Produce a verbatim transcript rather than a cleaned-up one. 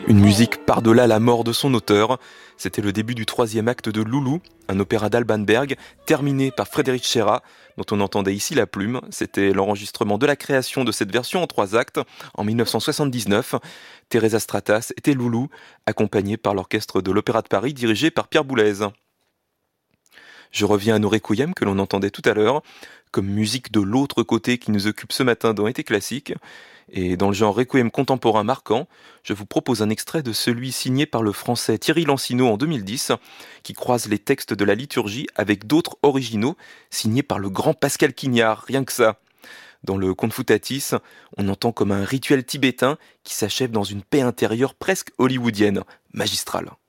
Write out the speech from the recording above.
Une musique par-delà la mort de son auteur. C'était le début du troisième acte de Loulou, un opéra d'Alban Berg, terminé par Frédéric Schéra, dont on entendait ici la plume. C'était l'enregistrement de la création de cette version en trois actes, en dix-neuf cent soixante-dix-neuf. Teresa Stratas était Loulou, accompagnée par l'orchestre de l'Opéra de Paris, dirigé par Pierre Boulez. Je reviens à nos requiem que l'on entendait tout à l'heure, comme musique de l'autre côté qui nous occupe ce matin dans Été classique. Et dans le genre requiem contemporain marquant, je vous propose un extrait de celui signé par le français Thierry Lancinot en deux mille dix, qui croise les textes de la liturgie avec d'autres originaux signés par le grand Pascal Quignard, rien que ça. Dans le Confutatis, on entend comme un rituel tibétain qui s'achève dans une paix intérieure presque hollywoodienne, magistrale.